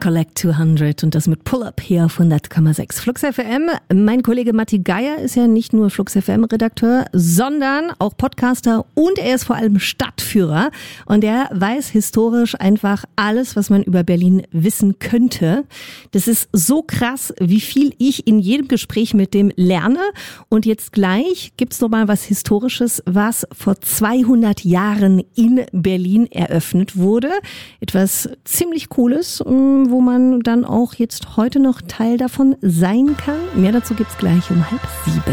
Collect 200 und das mit Pull-Up hier auf 100,6 Flux FM. Mein Kollege Matti Geier ist ja nicht nur Flux FM-Redakteur, sondern auch Podcaster und er ist vor allem Stadtführer und er weiß historisch einfach alles, was man über Berlin wissen könnte. Das ist so krass, wie viel ich in jedem Gespräch mit dem lerne und jetzt gleich gibt's noch mal was Historisches, was vor 200 Jahren in Berlin eröffnet wurde. Etwas ziemlich Cooles, wo man dann auch jetzt heute noch Teil davon sein kann. Mehr dazu gibt's gleich um 6:30.